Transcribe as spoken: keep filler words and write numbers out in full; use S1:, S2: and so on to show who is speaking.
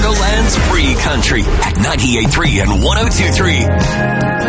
S1: Chicagoland's free country at ninety-eight point three and one oh two point three.